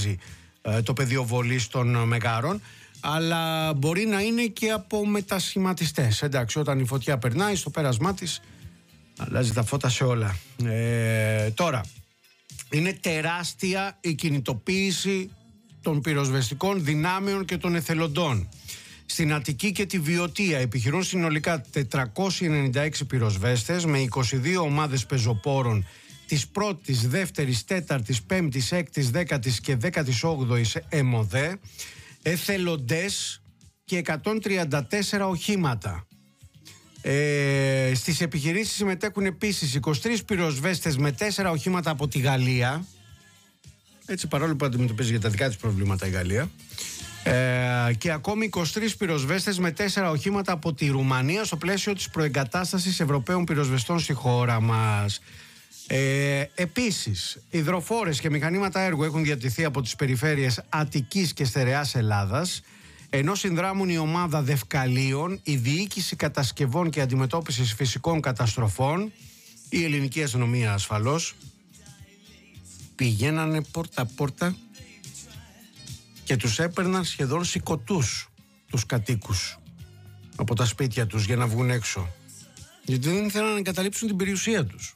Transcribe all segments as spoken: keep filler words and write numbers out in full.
περιορίζει ε, το πεδίο βολής των μεγάρων, αλλά μπορεί να είναι και από μετασχηματιστές. Εντάξει, όταν η φωτιά περνάει στο πέρασμά της, αλλάζει τα φώτα σε όλα. Ε, τώρα, είναι τεράστια η κινητοποίηση των πυροσβεστικών δυνάμεων και των εθελοντών. Στην Αττική και τη Βιωτία επιχειρούν συνολικά τετρακόσιοι ενενήντα έξι πυροσβέστες με είκοσι δύο ομάδες πεζοπόρων της πρώτης, δεύτερης, τέταρτης, πέμπτης, έκτης, δέκατης και δέκατης όγδοης ΕΜΟΔΕ, εθελοντές και εκατόν τριάντα τέσσερα οχήματα. Ε, στις επιχειρήσεις συμμετέχουν επίσης είκοσι τρεις πυροσβέστες με τέσσερα οχήματα από τη Γαλλία. Έτσι, παρόλο που αντιμετωπίζει για τα δικά της προβλήματα η Γαλλία. Ε, και ακόμη είκοσι τρεις πυροσβέστες με τέσσερα οχήματα από τη Ρουμανία στο πλαίσιο της προεγκατάστασης Ευρωπαίων πυροσβεστών στη χώρα μας. Ε, επίσης, υδροφόρες και μηχανήματα έργου έχουν διατηθεί από τις περιφέρειες Αττικής και Στερεάς Ελλάδας, ενώ συνδράμουν η ομάδα Δευκαλίων, η Διοίκηση Κατασκευών και Αντιμετώπισης Φυσικών Καταστροφών, η Ελληνική Αστυνομία ασφαλώς. Πηγαίνανε πόρτα-πόρτα και τους έπαιρναν σχεδόν σηκωτούς τους κατοίκους από τα σπίτια τους για να βγουν έξω, γιατί δεν ήθελαν να εγκαταλείψουν την περιουσία τους.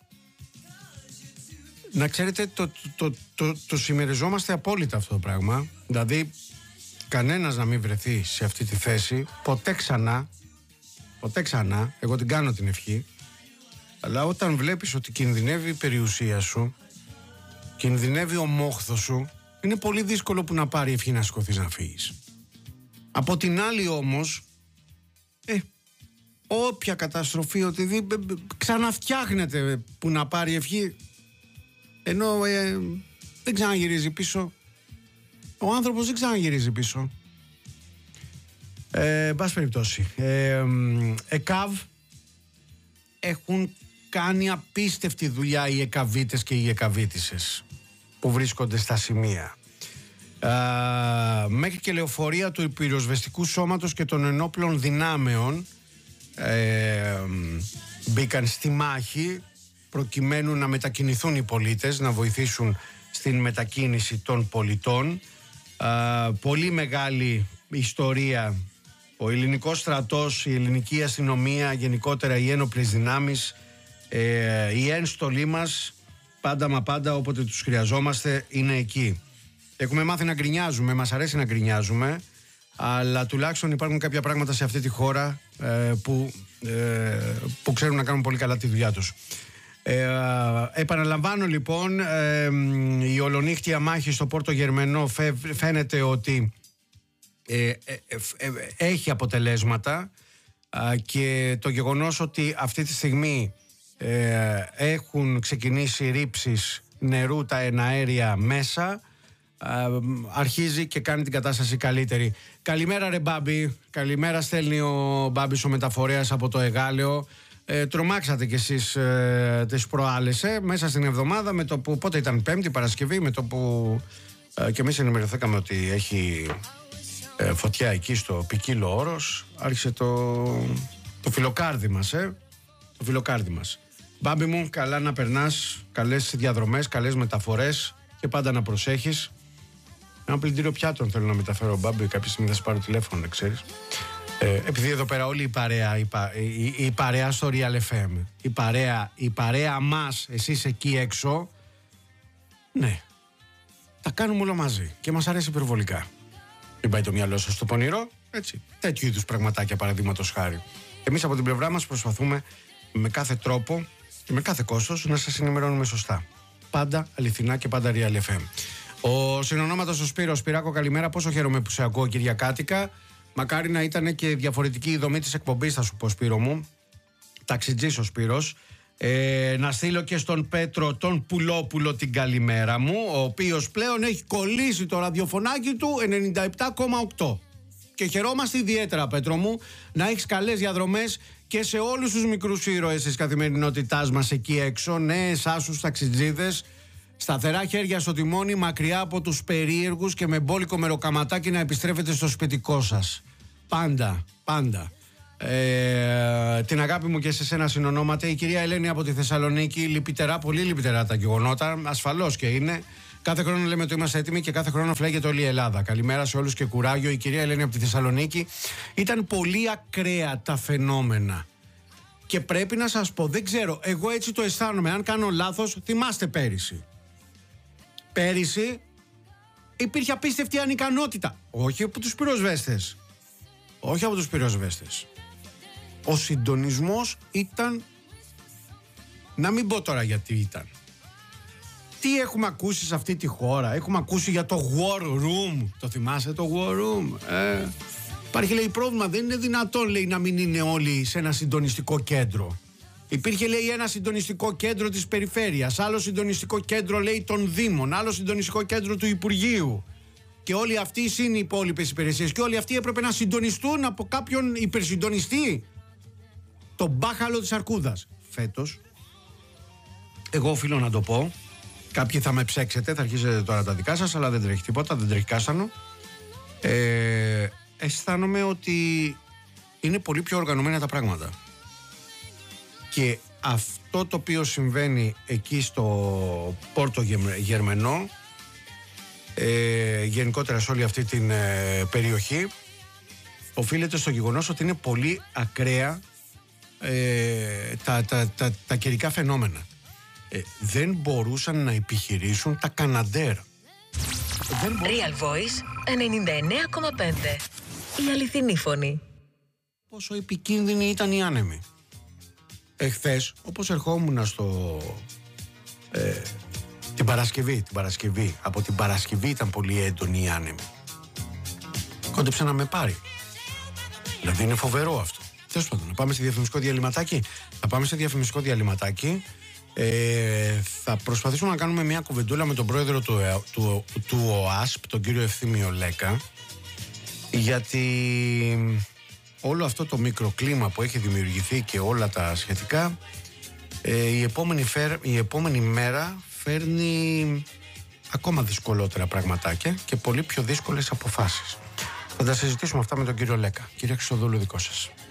Να ξέρετε, το, το, το, το, το συμμεριζόμαστε απόλυτα αυτό το πράγμα. Δηλαδή, κανένας να μην βρεθεί σε αυτή τη θέση ποτέ ξανά. Ποτέ ξανά. Εγώ την κάνω την ευχή. Αλλά όταν βλέπεις ότι κινδυνεύει η περιουσία σου, κινδυνεύει ο μόχθος σου, είναι πολύ δύσκολο που να πάρει ευχή να σηκωθείς να φύγεις. Από την άλλη όμως, ε, όποια καταστροφή, ότι ξαναφτιάχνεται που να πάρει ευχή, ενώ ε, δεν ξαναγυρίζει πίσω. Ο άνθρωπος δεν ξαναγυρίζει πίσω. Ε, μπας περιπτώσει, ε, ΕΚΑΒ έχουν κάνει απίστευτη δουλειά οι ΕΚΑΒίτες και οι ΕΚΑΒίτισσες που βρίσκονται στα σημεία. Ε, μέχρι και λεωφορεία του πυροσβεστικού σώματος και των ενόπλων δυνάμεων ε, μπήκαν στη μάχη προκειμένου να μετακινηθούν οι πολίτες, να βοηθήσουν στην μετακίνηση των πολιτών. Ε, πολύ μεγάλη ιστορία. Ο ελληνικός στρατός, η ελληνική αστυνομία, γενικότερα οι ένοπλες δυνάμεις, ε, η ένστολή μας, πάντα μα πάντα όποτε τους χρειαζόμαστε είναι εκεί. Έχουμε μάθει να γκρινιάζουμε, μας αρέσει να γκρινιάζουμε, αλλά τουλάχιστον υπάρχουν κάποια πράγματα σε αυτή τη χώρα ε, που, ε, που ξέρουν να κάνουν πολύ καλά τη δουλειά τους. Ε, επαναλαμβάνω λοιπόν, ε, η ολονύχτια μάχη στο Πόρτο Γερμενό φε, φαίνεται ότι ε, ε, ε, ε, έχει αποτελέσματα, ε, και το γεγονός ότι αυτή τη στιγμή ε, έχουν ξεκινήσει ρήψεις νερού τα εναέρια μέσα, ε, αρχίζει και κάνει την κατάσταση καλύτερη. Καλημέρα ρε Μπάμπη, καλημέρα, στέλνει ο Μπάμπης ο μεταφορέας από το Εγάλεο. Ε, τρομάξατε κι εσείς ε, τις προάλλες, ε, μέσα στην εβδομάδα, με το που, πότε ήταν, Πέμπτη, Παρασκευή, με το που ε, και εμείς ενημερωθήκαμε ότι έχει ε, φωτιά εκεί στο Ποικίλο Όρος, άρχισε το, το φιλοκάρδι μας, ε, το φιλοκάρδι μας. Μπάμπη μου, καλά να περνάς, καλές διαδρομές, καλές μεταφορές και πάντα να προσέχεις. Ένα πλυντήριο πιάτων θέλω να μεταφέρω, Μπάμπη, κάποια στιγμή θα σου πάρω τηλέφωνο, να ξέρεις. Ε, επειδή εδώ πέρα όλη η παρέα, η, πα, η, η παρέα στο Real εφ εμ, η παρέα, η παρέα μας, εσείς εκεί έξω, ναι, τα κάνουμε όλα μαζί και μας αρέσει υπερβολικά. Μην πάει το μυαλό σας στο πονηρό, έτσι, τέτοιου είδους πραγματάκια παραδείγματος χάρη. Εμείς από την πλευρά μας προσπαθούμε με κάθε τρόπο και με κάθε κόστος να σας ενημερώνουμε σωστά. Πάντα αληθινά και πάντα Real εφ εμ. Ο συνονόματος ο Σπύρος. Σπυράκο, καλημέρα, πόσο χαίρομαι που σε ακούω Κυριακάτικα. Μακάρι να ήταν και διαφορετική η δομή της εκπομπής, θα σου πω, Σπύρο μου. Ταξιτζής ο Σπύρος. Ε, να στείλω και στον Πέτρο τον Πουλόπουλο την καλημέρα μου, ο οποίος πλέον έχει κολλήσει το ραδιοφωνάκι του ενενήντα επτά κόμμα οκτώ. Και χαιρόμαστε ιδιαίτερα, Πέτρο μου, να έχεις καλές διαδρομές και σε όλους τους μικρούς ήρωες της καθημερινότητάς μας εκεί έξω. Ναι, εσάς τους ταξιτζίδες. Σταθερά χέρια στο τιμόνι, μακριά από τους περίεργους και με μπόλικο μεροκαματάκι να επιστρέφετε στο σπιτικό σας. Πάντα, πάντα. Ε, την αγάπη μου και σε σένα συνονόμαται η κυρία Ελένη από τη Θεσσαλονίκη. Λυπητερά, πολύ λυπητερά τα γεγονότα. Ασφαλώς και είναι. Κάθε χρόνο λέμε ότι είμαστε έτοιμοι και κάθε χρόνο φλέγεται όλη η Ελλάδα. Καλημέρα σε όλους και κουράγιο. Η κυρία Ελένη από τη Θεσσαλονίκη. Ήταν πολύ ακραία τα φαινόμενα. Και πρέπει να σας πω, δεν ξέρω, εγώ έτσι το αισθάνομαι. Αν κάνω λάθος, θυμάστε πέρυσι. Πέρυσι υπήρχε απίστευτη ανικανότητα. Όχι από τους πυροσβέστες. Όχι από τους πυροσβέστες. Ο συντονισμός ήταν... Να μην πω τώρα γιατί ήταν. Τι έχουμε ακούσει σε αυτή τη χώρα? Έχουμε ακούσει για το War Room. Το θυμάσαι το War Room? Ε, υπάρχει, λέει, πρόβλημα. Δεν είναι δυνατόν, λέει, να μην είναι όλοι σε ένα συντονιστικό κέντρο. Υπήρχε, λέει, ένα συντονιστικό κέντρο της περιφέρειας, άλλο συντονιστικό κέντρο, λέει, των Δήμων, άλλο συντονιστικό κέντρο του Υπουργείου. Και όλοι αυτοί είναι οι υπόλοιπες υπηρεσίες. Και όλοι αυτοί έπρεπε να συντονιστούν από κάποιον υπερσυντονιστή. Το μπάχαλο της Αρκούδας. Φέτος, εγώ οφείλω να το πω, κάποιοι θα με ψέξετε, θα αρχίσετε τώρα τα δικά σας, αλλά δεν τρέχει τίποτα, δεν τρέχει κάστανο. Ε, αισθάνομαι ότι είναι πολύ πιο οργανωμένα τα πράγματα. Και αυτό το οποίο συμβαίνει εκεί στο Πόρτο Γερμενό, ε, γενικότερα σε όλη αυτή την ε, περιοχή, οφείλεται στο γεγονός ότι είναι πολύ ακραία ε, τα, τα, τα, τα καιρικά φαινόμενα. Ε, δεν μπορούσαν να επιχειρήσουν τα Καναντέρ. Δεν Real Voice ενενήντα εννέα κόμμα πέντε. Η αληθινή φωνή. Πόσο επικίνδυνοι ήταν οι άνεμοι. Εχθές, όπως ερχόμουν στο ε, την Παρασκευή, την Παρασκευή, από την Παρασκευή ήταν πολύ έντονη η άνεμη. Κόντεψε να με πάρει. Δηλαδή είναι φοβερό αυτό. Τέλος πάντων, να πάμε σε διαφημιστικό διαλυματάκι. Θα πάμε σε διαφημιστικό διαλυματάκι. Ε, θα προσπαθήσουμε να κάνουμε μια κουβεντούλα με τον πρόεδρο του, του, του ΟΑΣΠ, τον κύριο Ευθύμιο Λέκα, γιατί όλο αυτό το μικροκλίμα που έχει δημιουργηθεί και όλα τα σχετικά, ε, η, επόμενη φέρ, η επόμενη μέρα φέρνει ακόμα δυσκολότερα πραγματάκια και πολύ πιο δύσκολες αποφάσεις. Θα τα συζητήσουμε αυτά με τον κύριο Λέκα. Κύριε Χρυσοδούλου, δικό σας.